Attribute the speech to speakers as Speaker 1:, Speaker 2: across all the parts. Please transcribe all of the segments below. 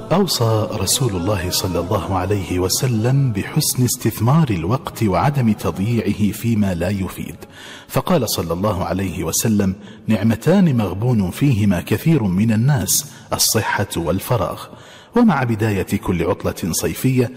Speaker 1: أوصى رسول الله صلى الله عليه وسلم بحسن استثمار الوقت وعدم تضييعه فيما لا يفيد، فقال صلى الله عليه وسلم: نعمتان مغبون فيهما كثير من الناس، الصحة والفراغ. ومع بداية كل عطلة صيفية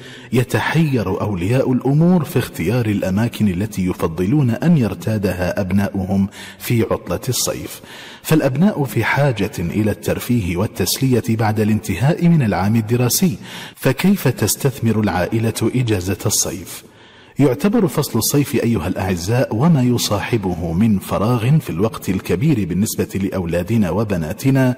Speaker 1: يتحير أولياء الأمور في اختيار الأماكن التي يفضلون أن يرتادها أبناؤهم في عطلة الصيف، فالأبناء في حاجة إلى الترفيه والتسلية بعد الانتهاء من العام الدراسي، فكيف تستثمر العائلة إجازة الصيف؟ يعتبر فصل الصيف أيها الأعزاء وما يصاحبه من فراغ في الوقت الكبير بالنسبة لأولادنا وبناتنا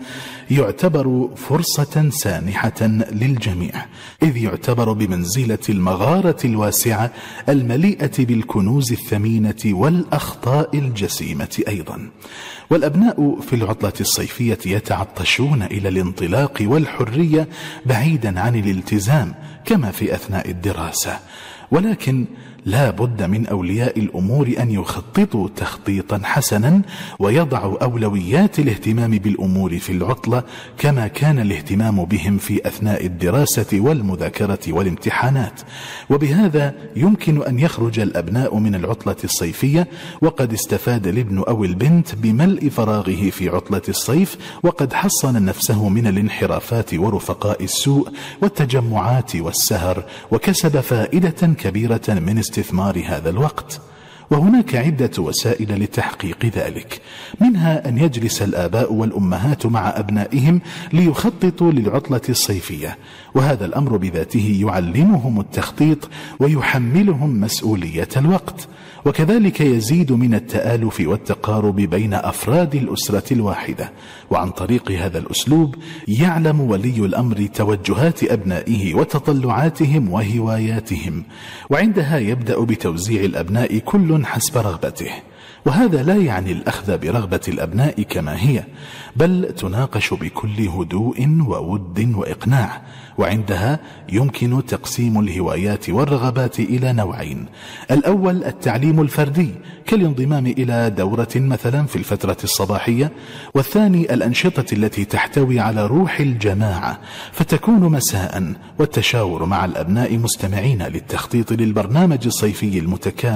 Speaker 1: يعتبر فرصة سانحة للجميع، إذ يعتبر بمنزلة المغارة الواسعة المليئة بالكنوز الثمينة والأخطاء الجسيمة أيضا. والأبناء في العطلة الصيفية يتعطشون إلى الانطلاق والحرية بعيدا عن الالتزام كما في أثناء الدراسة، ولكن لا بد من أولياء الأمور أن يخططوا تخطيطا حسنا ويضعوا أولويات الاهتمام بالأمور في العطلة كما كان الاهتمام بهم في أثناء الدراسة والمذاكرة والامتحانات. وبهذا يمكن أن يخرج الأبناء من العطلة الصيفية وقد استفاد الابن أو البنت بملء فراغه في عطلة الصيف، وقد حصن نفسه من الانحرافات ورفقاء السوء والتجمعات والسهر، وكسب فائدة كبيرة من استثمار هذا الوقت. وهناك عدة وسائل لتحقيق ذلك، منها أن يجلس الآباء والأمهات مع أبنائهم ليخططوا للعطلة الصيفية، وهذا الأمر بذاته يعلمهم التخطيط ويحملهم مسؤولية الوقت، وكذلك يزيد من التآلف والتقارب بين أفراد الأسرة الواحدة. وعن طريق هذا الأسلوب يعلم ولي الأمر توجهات أبنائه وتطلعاتهم وهواياتهم، وعندها يبدأ بتوزيع الأبناء كل حسب رغبته. وهذا لا يعني الأخذ برغبة الأبناء كما هي، بل تناقش بكل هدوء وود وإقناع، وعندها يمكن تقسيم الهوايات والرغبات إلى نوعين: الأول التعليم الفردي كالانضمام إلى دورة مثلا في الفترة الصباحية، والثاني الأنشطة التي تحتوي على روح الجماعة فتكون مساء، والتشاور مع الأبناء مستمعين للتخطيط للبرنامج الصيفي المتكامل